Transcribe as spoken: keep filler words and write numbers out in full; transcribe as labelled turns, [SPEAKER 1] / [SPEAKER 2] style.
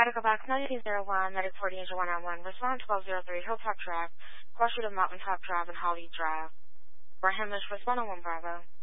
[SPEAKER 1] Medical Box nineteen oh one, Medic forty Angel one oh one, Respond twelve oh three, Hilltop Drive, Cross Road of Mountaintop Drive and Holly Drive. Braham Respond one oh one Bravo.